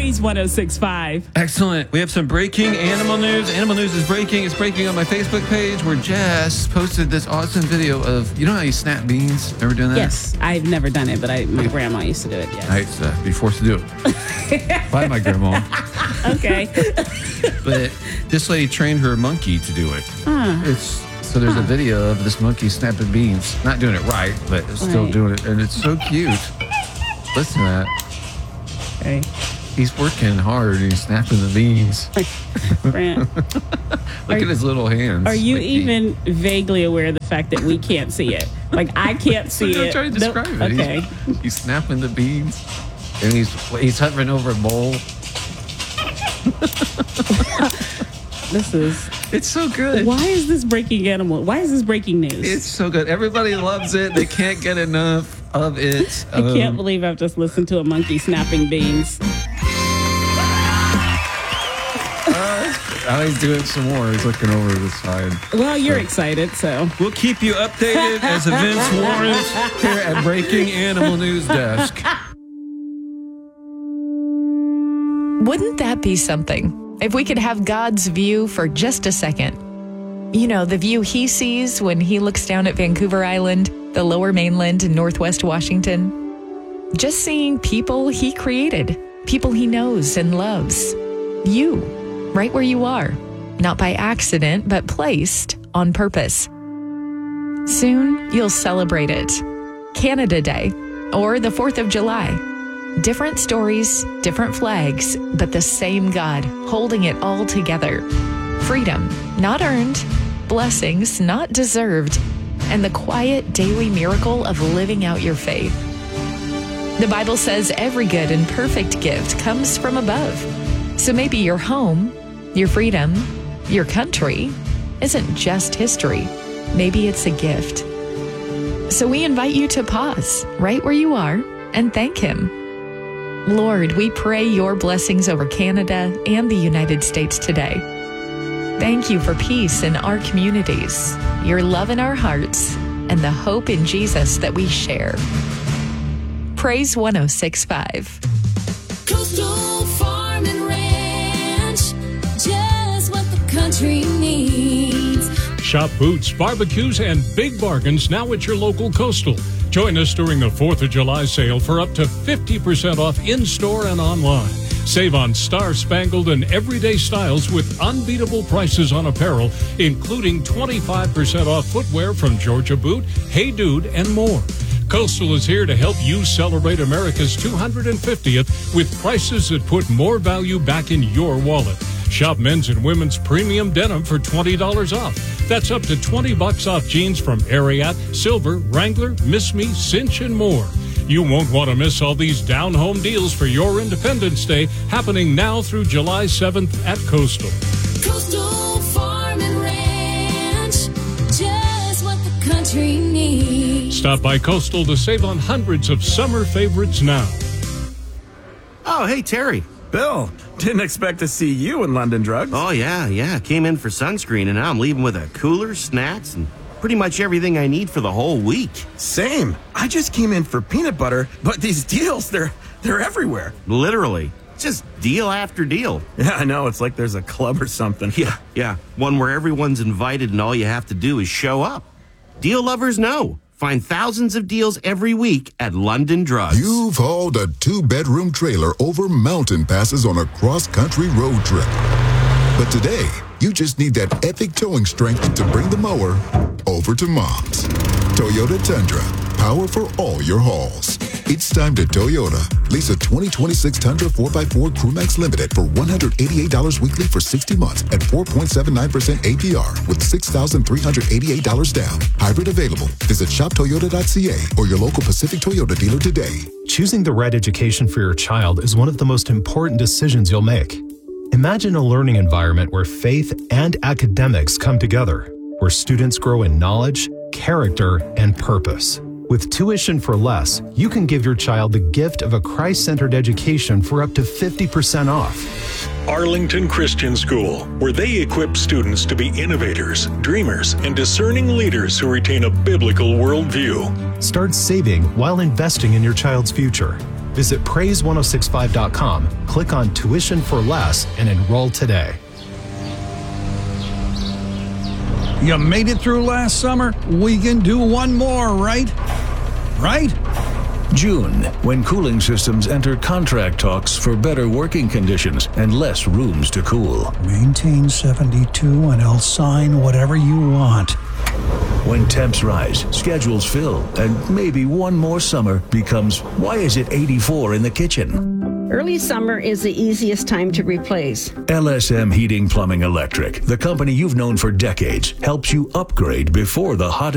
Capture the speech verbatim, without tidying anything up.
Praise one oh six point five. Excellent. We have some breaking animal news. Animal news is breaking. It's breaking on my Facebook page where Jess posted this awesome video of, you know how you snap beans? Ever doing that? Yes, I've never done it, but I my grandma used to do it. Yes. I used to be forced to do it by my grandma. Okay. But this lady trained her monkey to do it. Huh. It's so there's Huh. a video of this monkey snapping beans, not doing it right, but still Right. doing it, and it's so cute. Listen to that. Okay. He's working hard and he's snapping the beans. Brent, Look Are- at his little hands. are you Like he- even vaguely aware of the fact that we can't see it? Like, I can't see I'm it. trying to No- describe it. Okay. He's, he's snapping the beans, and he's he's hovering over a bowl. This is. It's so good. Why is this breaking animal? Why is this breaking news? It's so good. Everybody loves it. They can't get enough of it. I can't Um, believe I've just listened to a monkey snapping beans. Now he's doing some more. He's looking over the side. Well, you're excited, so. We'll keep you updated as events warrant here at Breaking Animal News Desk. Wouldn't that be something? If we could have God's view for just a second. You know, the view he sees when he looks down at Vancouver Island, the lower mainland in Northwest Washington. Just seeing people he created, people he knows and loves. You, right where you are. Not by accident, but placed on purpose. Soon, you'll celebrate it. Canada Day, or the fourth of July. Different stories, different flags, but the same God holding it all together. Freedom, not earned, blessings, not deserved, and the quiet daily miracle of living out your faith. The Bible says every good and perfect gift comes from above. So maybe your home, your freedom, your country isn't just history. Maybe it's a gift. So we invite you to pause right where you are and thank Him. Lord, we pray your blessings over Canada and the United States today. Thank you for peace in our communities, your love in our hearts, and the hope in Jesus that we share. Praise one oh six point five. Coastal Farm and Ranch, just what the country needs. Shop boots, barbecues, and big bargains now at your local Coastal. Join us during the fourth of July sale for up to fifty percent off in-store and online. Save on star-spangled and everyday styles with unbeatable prices on apparel, including twenty-five percent off footwear from Georgia Boot, Hey Dude, and more. Coastal is here to help you celebrate America's two hundred fiftieth with prices that put more value back in your wallet. Shop men's and women's premium denim for twenty dollars off. That's up to twenty bucks off jeans from Ariat, Silver, Wrangler, Miss Me, Cinch, and more. You won't want to miss all these down-home deals for your Independence Day happening now through July seventh at Coastal. Coastal Farm and Ranch, just what the country needs. Stop by Coastal to save on hundreds of summer favorites now. Oh, hey, Terry. Bill, didn't expect to see you in London Drugs. Oh, yeah, yeah. Came in for sunscreen, and now I'm leaving with a cooler, snacks, and pretty much everything I need for the whole week. Same. I just came in for peanut butter, but these deals, they're they're everywhere. Literally. Just deal after deal. Yeah, I know. It's like there's a club or something. Yeah, yeah. One where everyone's invited and all you have to do is show up. Deal lovers know. Find thousands of deals every week at London Drugs. You've hauled a two-bedroom trailer over mountain passes on a cross-country road trip. But today, you just need that epic towing strength to bring the mower over to Mom's. Toyota Tundra, power for all your hauls. It's time to Toyota. Lease a twenty twenty-six Tundra four by four Crewmax Limited for one hundred eighty-eight dollars weekly for sixty months at four point seven nine percent A P R with six thousand three hundred eighty-eight dollars down. Hybrid available. Visit shop toyota dot c a or your local Pacific Toyota dealer today. Choosing the right education for your child is one of the most important decisions you'll make. Imagine a learning environment where faith and academics come together, where students grow in knowledge, character, and purpose. With tuition for less, you can give your child the gift of a Christ-centered education for up to fifty percent off. Arlington Christian School, where they equip students to be innovators, dreamers, and discerning leaders who retain a biblical worldview. Start saving while investing in your child's future. Visit praise ten sixty-five dot com, click on Tuition for Less, and enroll today. You made it through last summer. We can do one more, right? Right? June, when cooling systems enter contract talks for better working conditions and less rooms to cool. Maintain seventy-two and I'll sign whatever you want. When temps rise, schedules fill, and maybe one more summer becomes, why is it eighty-four in the kitchen? Early summer is the easiest time to replace. L S M Heating, Plumbing, Electric, the company you've known for decades, helps you upgrade before the hottest